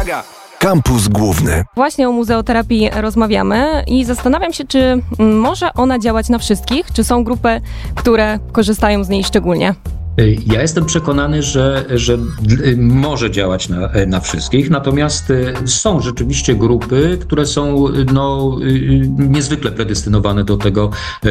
Uwaga! Kampus Główny. Właśnie o muzeoterapii rozmawiamy i zastanawiam się, czy może ona działać na wszystkich, czy są grupy, które korzystają z niej szczególnie? Ja jestem przekonany, że może działać na wszystkich, natomiast są rzeczywiście grupy, które są niezwykle predestynowane do tego,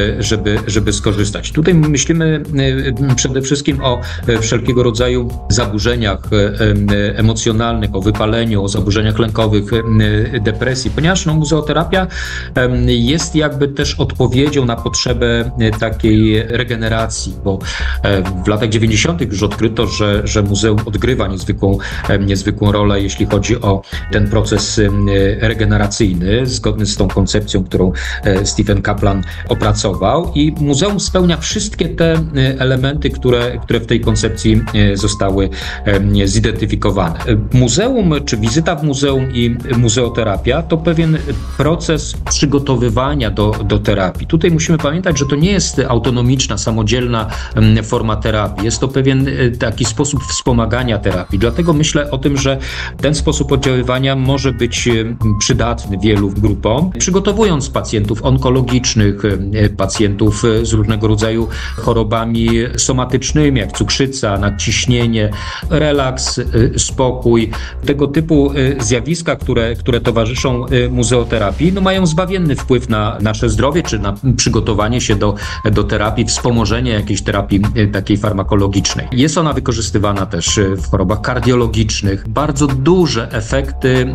żeby skorzystać. Tutaj myślimy przede wszystkim o wszelkiego rodzaju zaburzeniach emocjonalnych, o wypaleniu, o zaburzeniach lękowych, depresji, ponieważ muzeoterapia jest jakby też odpowiedzią na potrzebę takiej regeneracji, bo w latach 90. już odkryto, że muzeum odgrywa niezwykłą rolę, jeśli chodzi o ten proces regeneracyjny, zgodny z tą koncepcją, którą Stephen Kaplan opracował, i muzeum spełnia wszystkie te elementy, które w tej koncepcji zostały zidentyfikowane. Muzeum, czy wizyta w muzeum i muzeoterapia to pewien proces przygotowywania do terapii. Tutaj musimy pamiętać, że to nie jest autonomiczna, samodzielna forma terapii. Jest to pewien taki sposób wspomagania terapii. Dlatego myślę o tym, że ten sposób oddziaływania może być przydatny wielu grupom, przygotowując pacjentów onkologicznych, pacjentów z różnego rodzaju chorobami somatycznymi, jak cukrzyca, nadciśnienie, relaks, spokój. Tego typu zjawiska, które towarzyszą muzeoterapii, mają zbawienny wpływ na nasze zdrowie, czy na przygotowanie się do terapii, wspomożenie jakiejś terapii takiej farmakologicznej. Jest ona wykorzystywana też w chorobach kardiologicznych. Bardzo duże efekty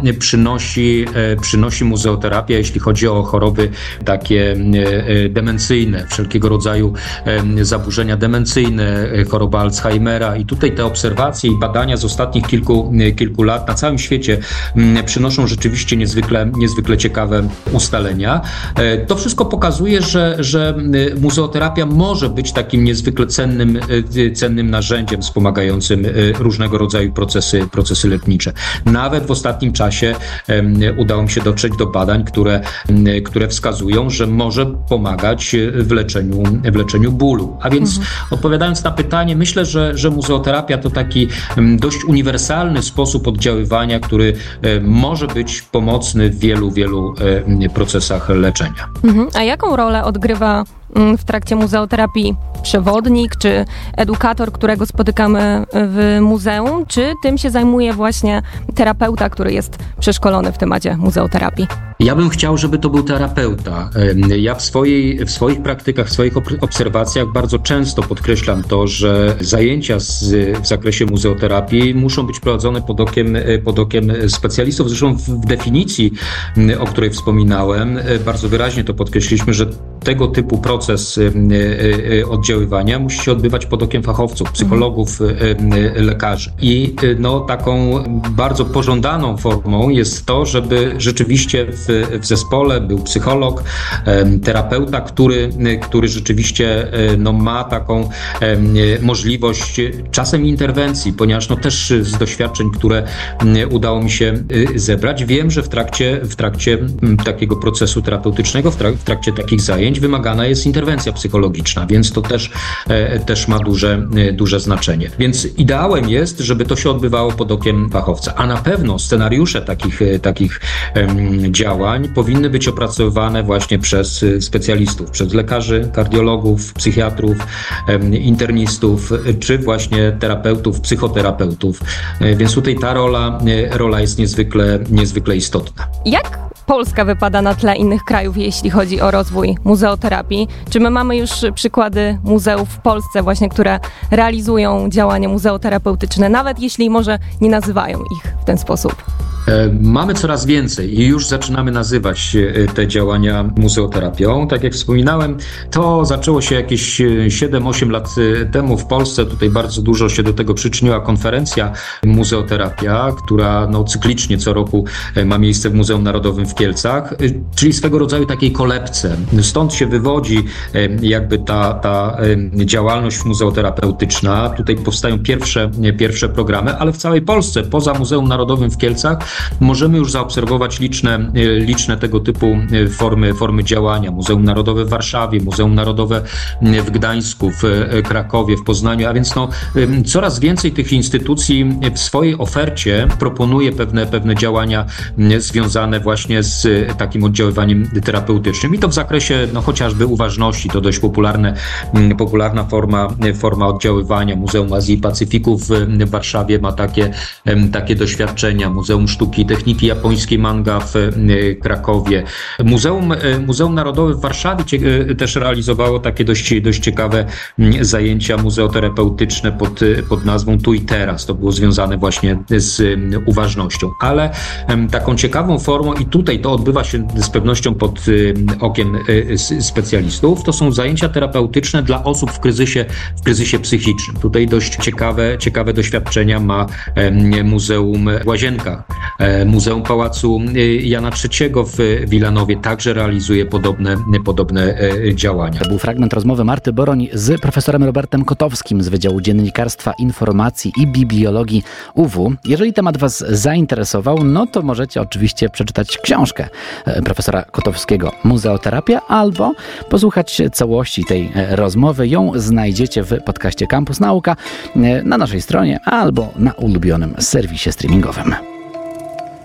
przynosi muzeoterapia, jeśli chodzi o choroby takie demencyjne, wszelkiego rodzaju zaburzenia demencyjne, choroba Alzheimera. I tutaj te obserwacje i badania z ostatnich kilku lat na całym świecie przynoszą rzeczywiście niezwykle ciekawe ustalenia. To wszystko pokazuje, że muzeoterapia może być takim niezwykle cennym narzędziem wspomagającym różnego rodzaju procesy lecznicze. Nawet w ostatnim czasie udało mi się dotrzeć do badań, które wskazują, że może pomagać w leczeniu bólu. A więc odpowiadając na pytanie, myślę, że muzeoterapia to taki dość uniwersalny sposób oddziaływania, który może być pomocny w wielu procesach leczenia. A jaką rolę odgrywa w trakcie muzeoterapii przewodnik czy edukator, którego spotykamy w muzeum, czy tym się zajmuje właśnie terapeuta, który jest przeszkolony w temacie muzeoterapii? Ja bym chciał, żeby to był terapeuta. Ja w swoich praktykach, w swoich obserwacjach bardzo często podkreślam to, że zajęcia w zakresie muzeoterapii muszą być prowadzone pod okiem specjalistów. Zresztą w definicji, o której wspominałem, bardzo wyraźnie to podkreśliliśmy, że tego typu proces oddziaływania musi się odbywać pod okiem fachowców, psychologów, lekarzy. I taką bardzo pożądaną formą jest to, żeby rzeczywiście w zespole był psycholog, terapeuta, który rzeczywiście ma taką możliwość czasem interwencji, ponieważ też z doświadczeń, które udało mi się zebrać, wiem, że w trakcie takiego procesu terapeutycznego, w trakcie takich zajęć wymagana jest interwencja psychologiczna, więc to też ma duże znaczenie. Więc ideałem jest, żeby to się odbywało pod okiem fachowca, a na pewno scenariusze takich działań powinny być opracowywane właśnie przez specjalistów, przez lekarzy, kardiologów, psychiatrów, internistów, czy właśnie terapeutów, psychoterapeutów. Więc tutaj ta rola jest niezwykle istotna. Jak Polska wypada na tle innych krajów, jeśli chodzi o rozwój muzeoterapii? Czy my mamy już przykłady muzeów w Polsce właśnie, które realizują działania muzeoterapeutyczne, nawet jeśli może nie nazywają ich w ten sposób? Mamy coraz więcej i już zaczynamy nazywać te działania muzeoterapią. Tak jak wspominałem, to zaczęło się jakieś 7-8 lat temu w Polsce. Tutaj bardzo dużo się do tego przyczyniła konferencja Muzeoterapia, która cyklicznie co roku ma miejsce w Muzeum Narodowym w Kielcach, czyli swego rodzaju takiej kolebce. Stąd się wywodzi jakby ta działalność muzeoterapeutyczna. Tutaj powstają pierwsze programy, ale w całej Polsce, poza Muzeum Narodowym w Kielcach, możemy już zaobserwować liczne tego typu formy działania. Muzeum Narodowe w Warszawie, Muzeum Narodowe w Gdańsku, w Krakowie, w Poznaniu, a więc coraz więcej tych instytucji w swojej ofercie proponuje pewne działania związane właśnie z takim oddziaływaniem terapeutycznym. I to w zakresie chociażby uważności, to dość popularna forma oddziaływania. Muzeum Azji i Pacyfiku w Warszawie ma takie doświadczenia. Muzeum Sztuki i Techniki Japońskiej Manga w Krakowie. Muzeum Narodowe w Warszawie też realizowało takie dość ciekawe zajęcia muzeoterapeutyczne pod nazwą Tu i Teraz. To było związane właśnie z uważnością. Ale taką ciekawą formą, i tutaj to odbywa się z pewnością pod okiem specjalistów, to są zajęcia terapeutyczne dla osób w kryzysie psychicznym. Tutaj dość ciekawe doświadczenia ma Muzeum Łazienka. Muzeum Pałacu Jana III w Wilanowie także realizuje podobne działania. To był fragment rozmowy Marty Boroń z profesorem Robertem Kotowskim z Wydziału Dziennikarstwa, Informacji i Bibliologii UW. Jeżeli temat Was zainteresował, to możecie oczywiście przeczytać książkę profesora Kotowskiego Muzeoterapia albo posłuchać całości tej rozmowy. Ją znajdziecie w podcaście Campus Nauka na naszej stronie albo na ulubionym serwisie streamingowym.